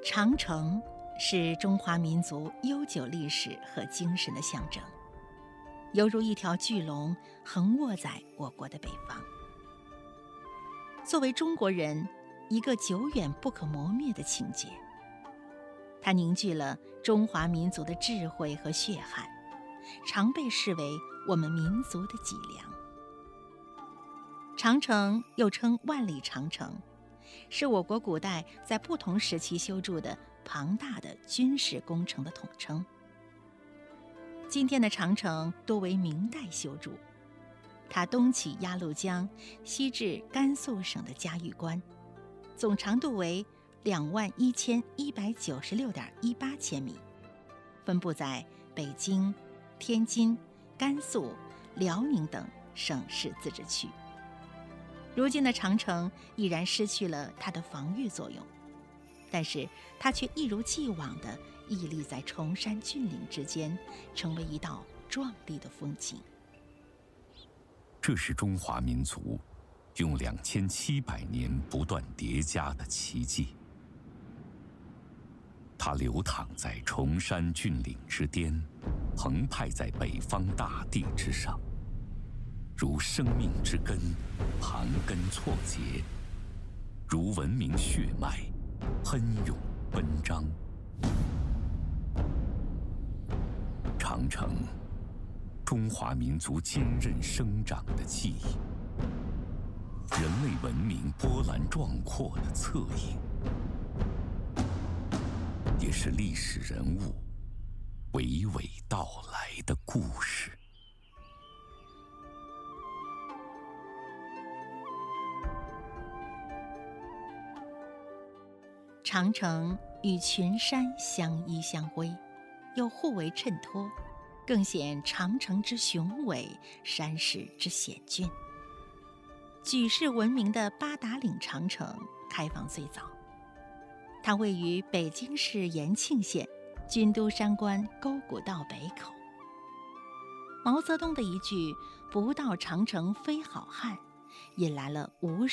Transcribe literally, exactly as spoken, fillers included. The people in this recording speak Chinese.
长城是中华民族悠久历史和精神的象征，犹如一条巨龙横卧在我国的北方。作为中国人，一个久远不可磨灭的情结，它凝聚了中华民族的智慧和血汗，常被视为我们民族的脊梁。长城又称万里长城，是我国古代在不同时期修筑的庞大的军事工程的统称。今天的长城多为明代修筑，它东起鸭绿江，西至甘肃省的嘉峪关，总长度为两万一千一百九十六点一八千米，分布在北京、天津、甘肃、辽宁等省市自治区。如今的长城已然失去了它的防御作用，但是它却一如既往地屹立在崇山峻岭之间，成为一道壮丽的风景。 这是中华民族用两千七百年不断叠加的奇迹。它流淌在崇山峻岭之巅，澎湃在北方大地之上，如生命之根，盘根错节，如文明血脉，喷涌奔张。长城，中华民族坚韧生长的记忆，人类文明波澜壮阔的侧影，也是历史人物娓娓道来的故事。 长城与群山相依相偎，又互为衬托，更显长城之雄伟，山势之险峻。举世闻名的八达岭长城开放最早，它位于北京市延庆县军都山关沟古道北口。毛泽东的一句"不到长城非好汉"，引来了无数